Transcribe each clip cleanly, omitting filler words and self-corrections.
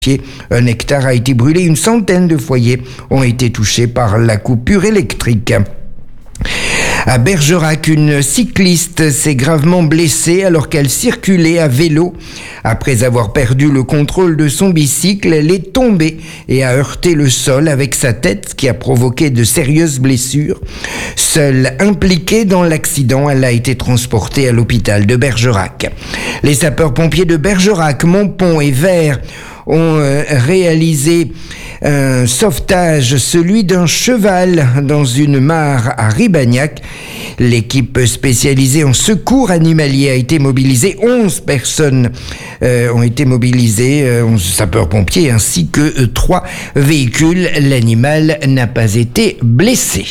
Un hectare a été brûlé, une centaine de foyers ont été touchés par la coupure électrique. À Bergerac, une cycliste s'est gravement blessée alors qu'elle circulait à vélo. Après avoir perdu le contrôle de son bicycle, elle est tombée et a heurté le sol avec sa tête, ce qui a provoqué de sérieuses blessures. Seule impliquée dans l'accident, elle a été transportée à l'hôpital de Bergerac. Les sapeurs-pompiers de Bergerac, Montpont et Vers ont réalisé un sauvetage, celui d'un cheval dans une mare à Ribagnac. L'équipe spécialisée en secours animalier a été mobilisée. 11 personnes ont été mobilisées, 11 sapeurs-pompiers ainsi que 3 véhicules. L'animal n'a pas été blessé.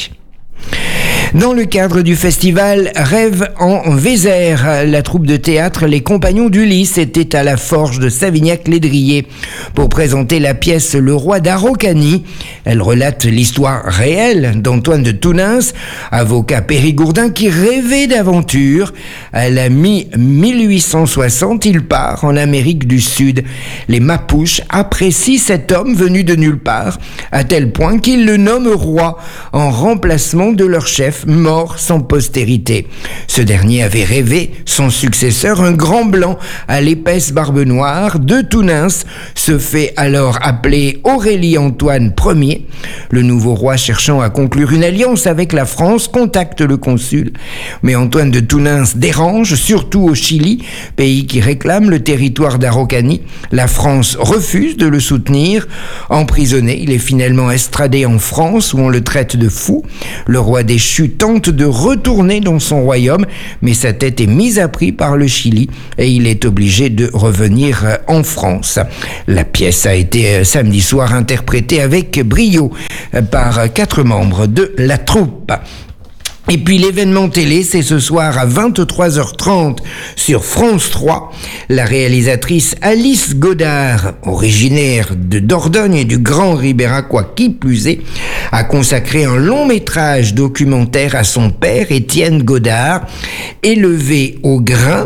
Dans le cadre du festival Rêve en Vézère, la troupe de théâtre Les Compagnons d'Ulysse était à la forge de Savignac-Lédrier pour présenter la pièce Le Roi d'Araucanie. Elle relate l'histoire réelle d'Antoine de Tounens, avocat périgourdin qui rêvait d'aventure. À la mi-1860, il part en Amérique du Sud. Les Mapuches apprécient cet homme venu de nulle part, à tel point qu'ils le nomment roi en remplacement de leur chef, mort sans postérité. Ce dernier avait rêvé son successeur, un grand blanc à l'épaisse barbe noire de Tounens, se fait alors appeler Aurélie-Antoine Ier. Le nouveau roi, cherchant à conclure une alliance avec la France, contacte le consul. Mais Antoine de Tounens dérange, surtout au Chili, pays qui réclame le territoire d'Araucanie. La France refuse de le soutenir. Emprisonné, il est finalement extradé en France où on le traite de fou. Le roi déchu tente de retourner dans son royaume, mais sa tête est mise à prix par le Chili et il est obligé de revenir en France. La pièce a été samedi soir interprétée avec brio par 4 membres de la troupe. Et puis l'événement télé, c'est ce soir à 23h30 sur France 3. La réalisatrice Alice Godard, originaire de Dordogne et du Grand Ribéracois qui plus est, a consacré un long métrage documentaire à son père, Étienne Godard, Élevé au grain.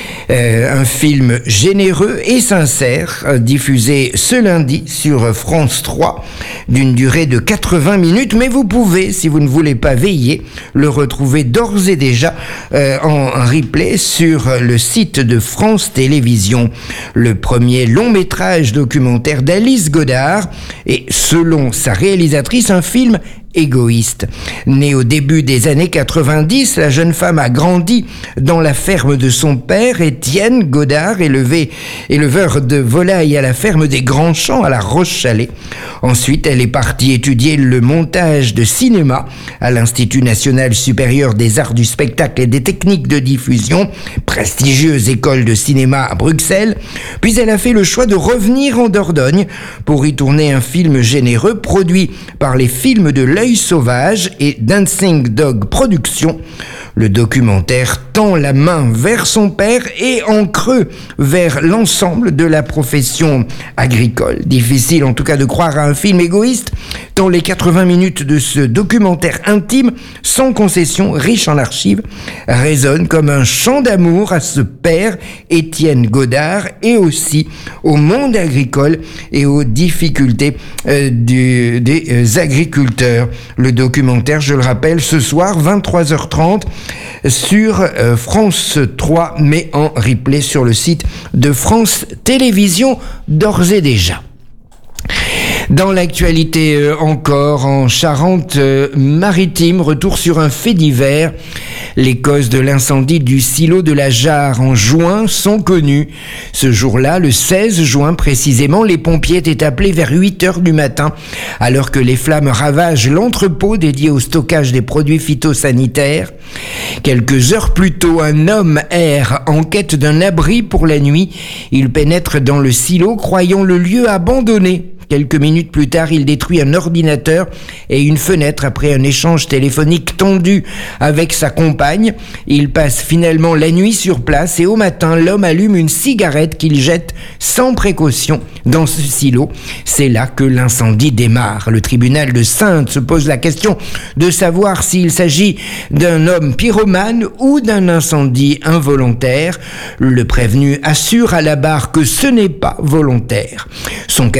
Un film généreux et sincère, diffusé ce lundi sur France 3, d'une durée de 80 minutes, mais vous pouvez, si vous ne voulez pas veiller, le retrouver d'ores et déjà en replay sur le site de France Télévisions. Le premier long métrage documentaire d'Alice Godard est, selon sa réalisatrice, un film égoïste. Née au début des années 90, la jeune femme a grandi dans la ferme de son père, Étienne Godard, éleveur de volailles à la ferme des Grands Champs à La Roche-Chalais. Ensuite, elle est partie étudier le montage de cinéma à l'Institut national supérieur des arts du spectacle et des techniques de diffusion, prestigieuse école de cinéma à Bruxelles. Puis elle a fait le choix de revenir en Dordogne pour y tourner un film généreux produit par les films de L'Œil Sauvage et Dancing Dog Productions. Le documentaire tend la main vers son père et en creux vers l'ensemble de la profession agricole. Difficile en tout cas de croire à un film égoïste, tant les 80 minutes de ce documentaire intime, sans concession, riche en archives, résonnent comme un chant d'amour à ce père, Étienne Godard, et aussi au monde agricole et aux difficultés des agriculteurs. Le documentaire, je le rappelle, ce soir, 23h30, sur France 3, mais en replay sur le site de France Télévisions d'ores et déjà. Dans l'actualité encore, en Charente-Maritime, retour sur un fait divers. Les causes de l'incendie du silo de la Jarre en juin sont connues. Ce jour-là, le 16 juin précisément, les pompiers étaient appelés vers 8h du matin, alors que les flammes ravagent l'entrepôt dédié au stockage des produits phytosanitaires. Quelques heures plus tôt, un homme erre en quête d'un abri pour la nuit. Il pénètre dans le silo, croyant le lieu abandonné. Quelques minutes plus tard, il détruit un ordinateur et une fenêtre après un échange téléphonique tendu avec sa compagne. Il passe finalement la nuit sur place et au matin, l'homme allume une cigarette qu'il jette sans précaution dans ce silo. C'est là que l'incendie démarre. Le tribunal de Saintes se pose la question de savoir s'il s'agit d'un homme pyromane ou d'un incendie involontaire. Le prévenu assure à la barre que ce n'est pas volontaire. Son